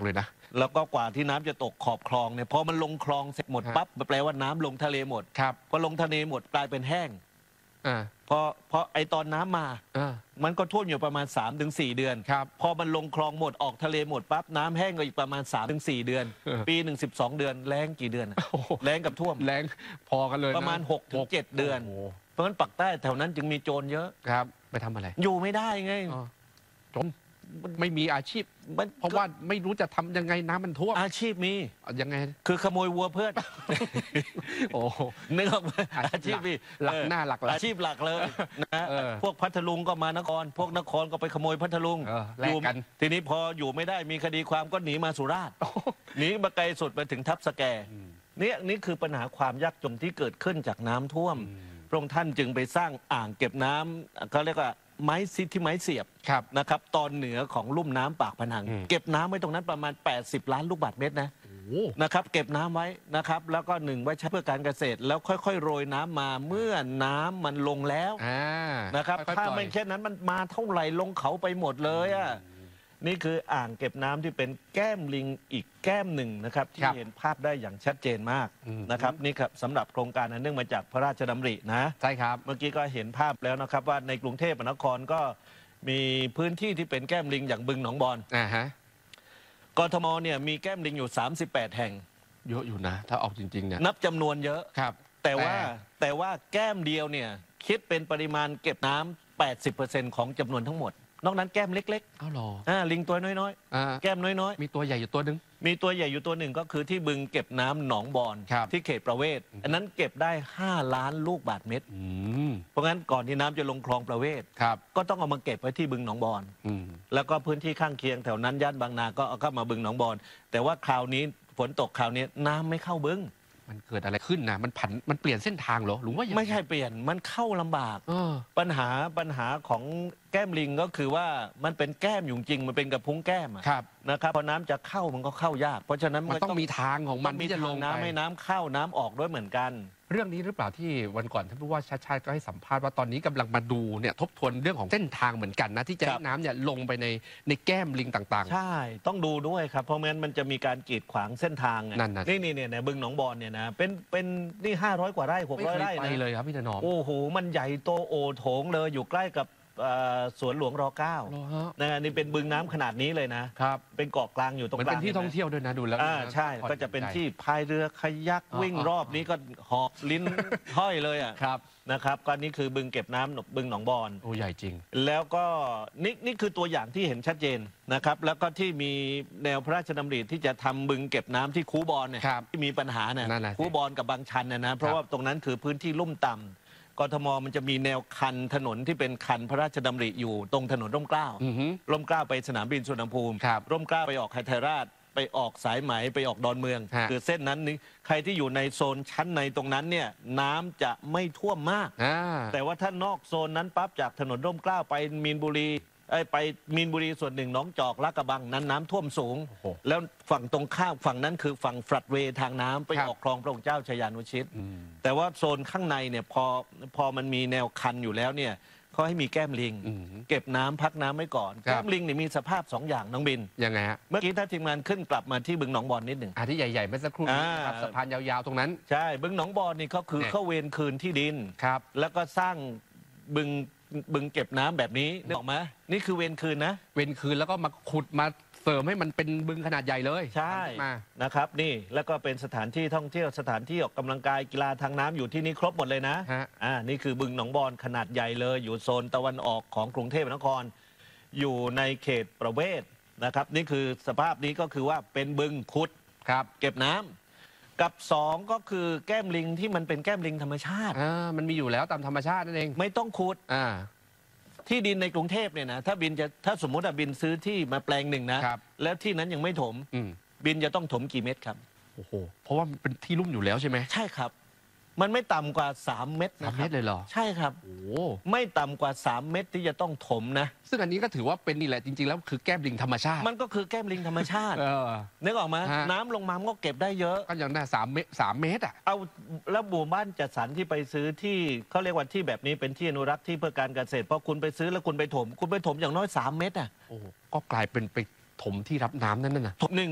เลยนะแล้วก็กว่าที่น้ำจะตกขอบคลองเนี่ยพอมันลงคลองเสร็จหมดปั๊บแปลว่าน้ำลงทะเลหมดครับพอลงทะเลหมดกลายเป็นแห้งพอไอตอนน้ำมามันก็ท่วมอยู่ประมาณ 3-4 เดือนพอมันลงคลองหมดออกทะเลหมดปั๊บน้ำแห้งก็อีกประมาณ 3-4 เดือนปีหนึ่ง12 เดือนแล้งกี่เดือนแล้งกับท่วมแล้งพอกันเลยประมาณ 6-7 เดือนเพราะฉะนั้นปักใต้แถวนั้นจึงมีโจรเยอะครับไปทำอะไรอยู่ไม่ได้ไงจนไม่มีอาชีพเพราะว่าไม่รู้จะทำยังไงน้ำมันท่วมอาชีพมียังไงคือขโมยวัวเพื่อนโอ้นึกออกไหมอาชีพมีหลักหน้าหลักอาชีพหลักเลยนะพวกพัทลุงก็มานครพวกนครก็ไปขโมยพัทลุงอยู่กันทีนี้พออยู่ไม่ได้มีคดีความก็หนีมาสุราษฎร์หนีมาไกลสุดไปถึงทับสแกนี่คือปัญหาความยากจนที่เกิดขึ้นจากน้ำท่วมพระองค์ท่านจึงไปสร้างอ่างเก็บน้ำเขาเรียกว่าไม้ซิที่ไม้เสียบนะครับตอนเหนือของลุ่มน้ำปากพนังเก็บน้ำไว้ตรงนั้นประมาณ80 ล้านลูกบาศก์เมตรนะครับเก็บน้ำไว้นะครับแล้วก็1ไว้ใช้เพื่อการเกษตรแล้วค่อยๆโรยน้ำมาเมื่อน้ำมันลงแล้วนะครับถ้าไม่เช่นนั้นมันมาเท่าไหร่ลงเขาไปหมดเลยอ่ะนี่คืออ่างเก็บน้ำที่เป็นแก้มลิงอีกแก้มหนึ่งนะครับที่เห็นภาพได้อย่างชัดเจนมากนะครับนี่ครับสำหรับโครงการอันเนื่องมาจากพระราชดำรินะใช่ครับเมื่อกี้ก็เห็นภาพแล้วนะครับว่าในกรุงเทพมหานครก็มีพื้นที่ที่เป็นแก้มลิงอย่างบึงหนองบอนกทมเนี่ยมีแก้มลิงอยู่38 แห่งเยอะอยู่นะถ้าออกจริงๆเนี่ยนับจำนวนเยอะครับแต่ว่าแก้มเดียวเนี่ยคิดเป็นปริมาณเก็บน้ำ80%ของจำนวนทั้งหมดนอกนั้นแก้มเล็กๆอ้าวหรอลิงตัวน้อยๆแก้มน้อยๆมีตัวใหญ่อยู่ตัวหนึ่งมีตัวใหญ่อยู่ตัวหนึ่งก็คือที่บึงเก็บน้ำหนองบอนที่เขตประเวศอันนั้นเก็บได้5 ล้านลูกบาศก์เมตรเพราะงั้นก่อนที่น้ำจะลงคลองประเวศก็ต้องเอามาเก็บไว้ที่บึงหนองบอนแล้วก็พื้นที่ข้างเคียงแถวนั้นย่านบางนาก็เอาเข้ามาบึงหนองบอนแต่ว่าคราวนี้ฝนตกคราวนี้น้ำไม่เข้าบึงมันเกิดอะไรขึ้นนะมันเปลี่ยนเส้นทางเหรอหรือว่าไม่ใช่เปลี่ยนมันเข้าลำบากปัญหาของแก้มลิงก็คือว่ามันเป็นแก้มอยู่จริงมันเป็นกระพุ้งแก้มนะครับพอน้ำจะเข้ามันก็เข้ายากเพราะฉะนั้นมันต้องมีทางของมันที่จะลงน้ำให้น้ำเข้าน้ำออกด้วยเหมือนกันเรื่องนี้หรือเปล่าที่วันก่อนท่านผู้ว่าชาติชาติก็ให้สัมภาษณ์ว่าตอนนี้กำลังมาดูเนี่ยทบทวนเรื่องของเส้นทางเหมือนกันนะที่จะให้น้ำเนี่ยลงไปในแก้มลิงต่างๆใช่ต้องดูด้วยครับเพราะงั้นมันจะมีการกีดขวางเส้นทางนี่เนี่ยบึงหนองบอนเนี่ยนะเป็นนี่500 กว่าไร่600 ไร่นะเลยครับพี่ถนอมโอ้โหมันใหญ่โตโอโถงเลยอยู่ใกล้กับสวนหลวงร.9นะนี่เป็นบึงน้ำขนาดนี้เลยนะครับเป็นเกาะกลางอยู่ตรงกลางเป็นที่ท่องเที่ยวด้วยนะดูแล้วใช่ก็จะเป็นที่พายเรือคายักวิ่งรอบนี้ก็หอบลิ้นห้อยเลยอ่ะนะครับก็นี่คือบึงเก็บน้ำบึงหนองบอนโอ้ใหญ่จริงแล้วก็นี่คือตัวอย่างที่เห็นชัดเจนนะครับแล้วก็ที่มีแนวพระราชดำริที่จะทำบึงเก็บน้ำที่คูบอนเนี่ยที่มีปัญหาเนี่ยคูบอนกับบางชันนะเพราะว่าตรงนั้นคือพื้นที่ลุ่มต่ำกทมมันจะมีแนวคันถนนที่เป็นคันพระราชดำริอยู่ตรงถนนร่มเกล้าร่มเกล้าไปสนามบินสุวรรณภูมิร่มเกล้าไปออกไทยราชไปออกสายไหมไปออกดอนเมืองคือเส้นนั้นนี่ใครที่อยู่ในโซนชั้นในตรงนั้นเนี่ยน้ำจะไม่ท่วมมากแต่ว่าถ้านอกโซนนั้นปั๊บจากถนนร่มเกล้าไปมีนบุรีไปมีนบุรีส่วนหนึ่งหนองจอกลาดกระบังนั้นน้ำท่วมสูงแล้วฝั่งตรงข้ามฝั่งนั้นคือฝั่งฟลัดเวย์ทางน้ำไปออกคลองพระองค์เจ้าชยานุชิตแต่ว่าโซนข้างในเนี่ยพอมันมีแนวคันอยู่แล้วเนี่ยเขาให้มีแก้มลิงเก็บน้ำพักน้ำไว้ก่อนแก้มลิงเนี่ยมีสภาพ2 อย่างน้องบินยังไงฮะเมื่อกี้ถ้าทีมงานขึ้นกลับมาที่บึงหนองบอนนิดหนึ่งที่ใหญ่ๆเมื่อสักครู่นี้ครับสะพานยาวๆตรงนั้นใช่บึงหนองบอนนี่ก็คือเข้าเวรคืนที่ดินแล้วก็สร้างบึงเก็บน้ำแบบนี้นึกออกไหมนี่คือเวรคืนนะเวรคืนแล้วก็มาขุดมาเสริมให้มันเป็นบึงขนาดใหญ่เลยใช่นะครับนี่แล้วก็เป็นสถานที่ท่องเที่ยวสถานที่ออกกำลังกายกีฬาทางน้ำอยู่ที่นี่ครบหมดเลยนะนี่คือบึงหนองบอนขนาดใหญ่เลยอยู่โซนตะวันออกของกรุงเทพมหานครอยู่ในเขตประเวศนะครับนี่คือสภาพนี้ก็คือว่าเป็นบึงขุดเก็บน้ำกับ2ก็คือแก้มลิงที่มันเป็นแก้มลิงธรรมชาติมันมีอยู่แล้วตามธรรมชาตินั่นเองไม่ต้องขุดที่ดินในกรุงเทพเนี่ยนะถ้าสมมติบินซื้อที่มาแปลงหนึ่งนะแล้วที่นั้นยังไม่ถมบินจะต้องถมกี่เม็ดครับโอ้โหเพราะว่ามันเป็นที่ลุ่มอยู่แล้วใช่ไหมใช่ครับมันไม่ต่ำกว่า3 เม็ดนะ 3 เม็ดเลยเหรอใช่ครับโอ้ไม่ต่ำกว่า3 เม็ดที่จะต้องถมนะซึ่งอันนี้ก็ถือว่าเป็นนี่แหละจริงๆแล้วคือแก้มลิงธรรมชาติมันก็คือแก้มลิงธรรมชาตินึกออกไหมน้ำลงมามันก็เก็บได้เยอะก็อย่างนั้น3 เมตรอ่ะเอาแล้วหมู่บ้านจัดสรรที่ไปซื้อที่เขาเรียกว่าที่แบบนี้เป็นที่อนุรักษ์ที่เพื่อการเกษตรพอคุณไปซื้อแล้วคุณไปถมอย่างน้อย3 เม็ดอ่ะโอ้ก็กลายเป็นไปถมที่รับน้ำนั่นน่ะถม1